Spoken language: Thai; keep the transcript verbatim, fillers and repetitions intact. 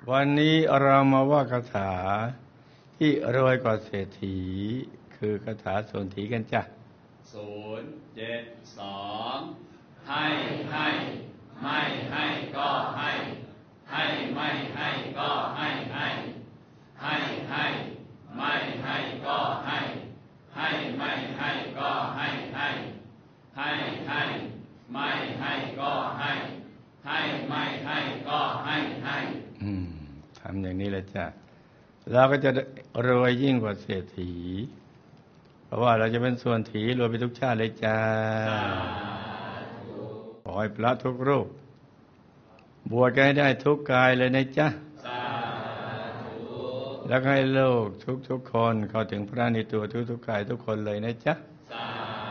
วันนี้เรามาว่าคาถาที่รวยกว่าเศรษฐีคือคาถาโสนถีกันจ้ะศูนย์เจ็ดสองให้ให้ไม่ให้ก็ให้ให้ไม่ให้ก็ให้ให้ให้ให้ไม่ให้ก็ให้ให้ไม่ให้ก็ให้ให้ให้ให้ไม่ให้ก็ให้ให้ไม่ให้ก็ให้ให้อืมทำอย่างนี้แหละจ้ะเราก็จะรวยยิ่งกว่าเศรษฐีเพราะว่าเราจะเป็นส่วนถีรวยไปทุกชาติเลยจ้าขอให้พระทุกรูปบวชกันให้ได้ทุกกายเลยนะจ๊ะแล้วให้โลกทุกๆคนเข้าถึงพระในตัวทุกๆกายทุกคนเลยนะจ๊ะ